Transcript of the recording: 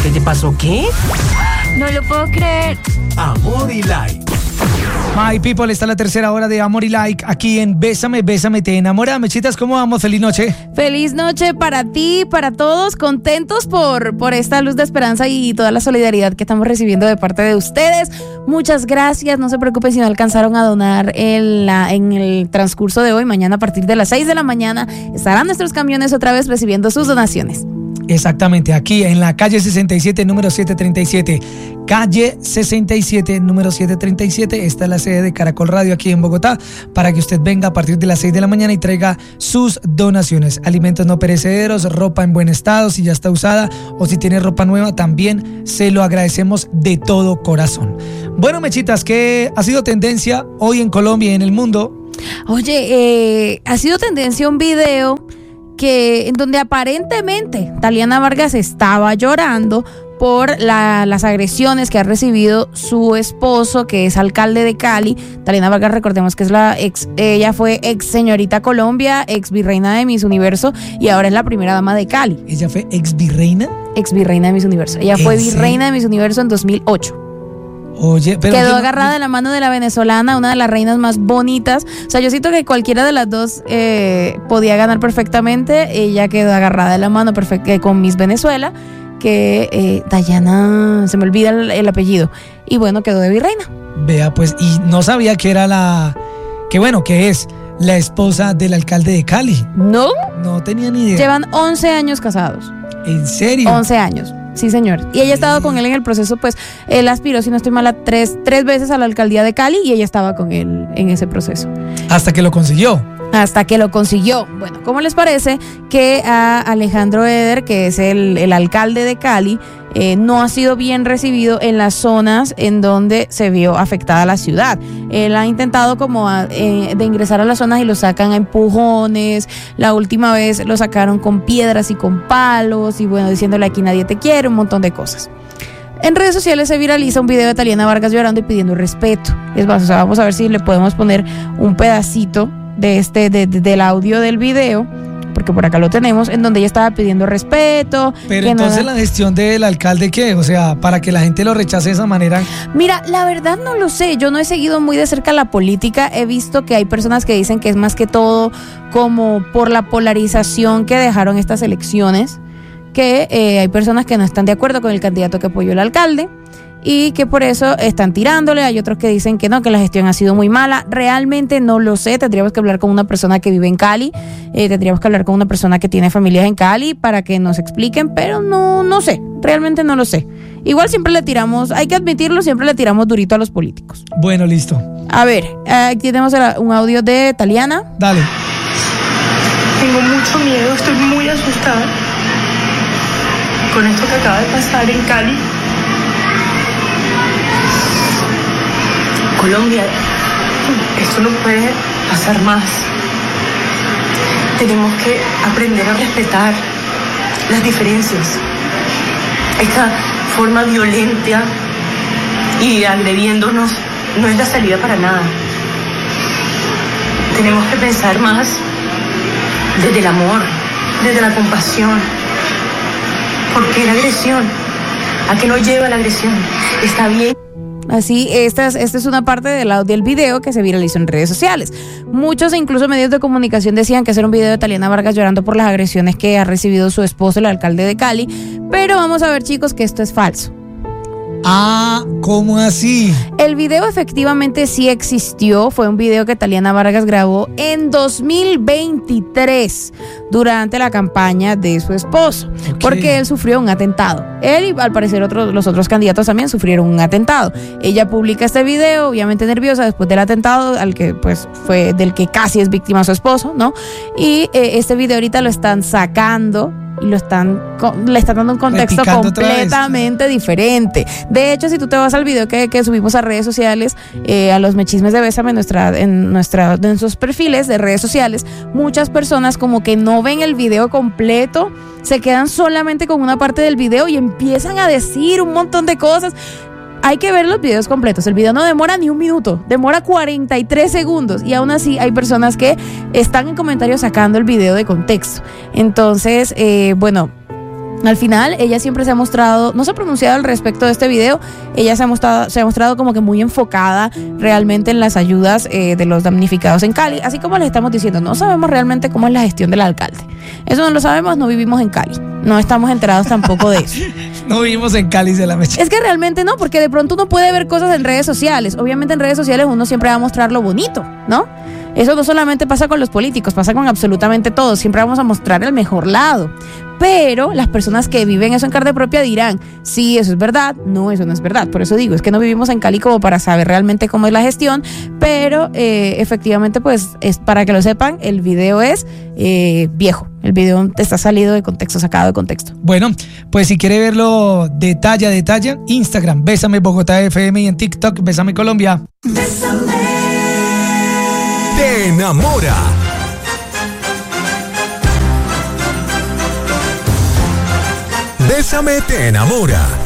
¿Qué te pasó? ¿Qué? No lo puedo creer. Amor y Like. My people, está la tercera hora de Amor y Like aquí en Bésame, Bésame, te enamora. Mechitas, ¿cómo vamos? Feliz noche. Feliz noche para ti, para todos, contentos por esta luz de esperanza y toda la solidaridad que estamos recibiendo de parte de ustedes. Muchas gracias, no se preocupen si no alcanzaron a donar en el transcurso de hoy. Mañana a partir de las 6 de la mañana estarán nuestros camiones otra vez recibiendo sus donaciones. Exactamente, aquí en la calle 67, número 737. Calle 67, número 737. Esta es la sede de Caracol Radio aquí en Bogotá, para que usted venga a partir de las 6 de la mañana y traiga sus donaciones. Alimentos no perecederos, ropa en buen estado, si ya está usada o si tiene ropa nueva, también se lo agradecemos de todo corazón. Bueno, Mechitas, ¿qué ha sido tendencia hoy en Colombia y en el mundo? Oye, ha sido tendencia un video en donde aparentemente Taliana Vargas estaba llorando por las agresiones que ha recibido su esposo, que es alcalde de Cali. Taliana Vargas, recordemos que es ella fue ex señorita Colombia, ex virreina de Miss Universo y ahora es la primera dama de Cali. ¿Ella fue ex virreina? Ex virreina de Miss Universo. Ella fue virreina de Miss Universo en 2008. Oye, pero quedó agarrada de la mano de la venezolana, una de las reinas más bonitas. O sea, yo siento que cualquiera de las dos podía ganar perfectamente. Ella quedó agarrada de la mano con Miss Venezuela, que Dayana, se me olvida el apellido. Y bueno, quedó de virreina. Vea, pues, y no sabía que era que es la esposa del alcalde de Cali. ¿No? No tenía ni idea. Llevan 11 años casados. ¿En serio? 11 años. Sí, señor. Y ella ha estado con él en el proceso, pues, él aspiró, si no estoy mala, tres veces a la alcaldía de Cali y ella estaba con él en ese proceso. Hasta que lo consiguió. Hasta que lo consiguió. Bueno, ¿cómo les parece que a Alejandro Eder, que es el alcalde de Cali, no ha sido bien recibido en las zonas en donde se vio afectada la ciudad? Él ha intentado como de ingresar a las zonas y lo sacan a empujones. La última vez lo sacaron con piedras y con palos y bueno, diciéndole aquí nadie te quiere, un montón de cosas. En redes sociales se viraliza un video de Taliana Vargas llorando y pidiendo respeto. Es más, o sea, vamos a ver si le podemos poner un pedacito del audio del video, porque por acá lo tenemos, en donde ella estaba pidiendo respeto. Pero entonces la gestión del alcalde, ¿qué? O sea, para que la gente lo rechace de esa manera. Mira, la verdad no lo sé, yo no he seguido muy de cerca la política, he visto que hay personas que dicen que es más que todo como por la polarización que dejaron estas elecciones, que hay personas que no están de acuerdo con el candidato que apoyó el alcalde y que por eso están tirándole. Hay otros que dicen que no, que la gestión ha sido muy mala. Realmente no lo sé, tendríamos que hablar con una persona que vive en Cali, tendríamos que hablar con una persona que tiene familias en Cali para que nos expliquen, pero no sé, realmente no lo sé. Igual siempre le tiramos, hay que admitirlo, siempre le tiramos durito a los políticos. Bueno, listo. A ver, aquí tenemos un audio de Taliana. Dale. Tengo mucho miedo, estoy muy asustada con esto que acaba de pasar en Cali. Colombia, esto no puede pasar más. Tenemos que aprender a respetar las diferencias. Esta forma violenta y agrediéndonos no es la salida para nada. Tenemos que pensar más desde el amor, desde la compasión. ¿Por qué la agresión? ¿A qué nos lleva la agresión? Está bien. Así, esta es una parte del video que se viralizó en redes sociales. Muchos, incluso medios de comunicación, decían que hacer un video de Taliana Vargas llorando por las agresiones que ha recibido su esposo, el alcalde de Cali. Pero vamos a ver, chicos, que esto es falso. Ah, ¿cómo así? El video efectivamente sí existió. Fue un video que Taliana Vargas grabó en 2023 durante la campaña de su esposo, porque él sufrió un atentado. Él y al parecer los otros candidatos también sufrieron un atentado. Ella publica este video, obviamente nerviosa después del atentado al que pues fue del que casi es víctima su esposo, ¿no? Y este video ahorita lo están sacando y le están dando un contexto completamente diferente. De hecho, si tú te vas al video que subimos a redes sociales, a los Mechismes de Bésame en nuestros perfiles de redes sociales, muchas personas como que no ven el video completo, se quedan solamente con una parte del video y empiezan a decir un montón de cosas. Hay que ver los videos completos. El video no demora ni un minuto, demora 43 segundos y aún así hay personas que están en comentarios sacando el video de contexto. Entonces, bueno, Al final, ella siempre se ha mostrado, no se ha pronunciado al respecto de este video, ella se ha mostrado como que muy enfocada realmente en las ayudas de los damnificados en Cali, así como les estamos diciendo, no sabemos realmente cómo es la gestión del alcalde. Eso no lo sabemos, no vivimos en Cali, no estamos enterados tampoco de eso. No vivimos en Cali, se la mecha. Es que realmente no, porque de pronto uno puede ver cosas en redes sociales. Obviamente en redes sociales uno siempre va a mostrar lo bonito, ¿no? Eso no solamente pasa con los políticos, pasa con absolutamente todos. Siempre vamos a mostrar el mejor lado. Pero las personas que viven eso en carne propia dirán, sí, eso es verdad, no, eso no es verdad. Por eso digo, es que no vivimos en Cali como para saber realmente cómo es la gestión, pero efectivamente, pues, es para que lo sepan, el video es viejo. El video está salido de contexto, sacado de contexto. Bueno, pues si quiere verlo detalle a detalle, Instagram, Bésame Bogotá FM, y en TikTok, Bésame Colombia. Bésame. Te enamora. Bésame te enamora.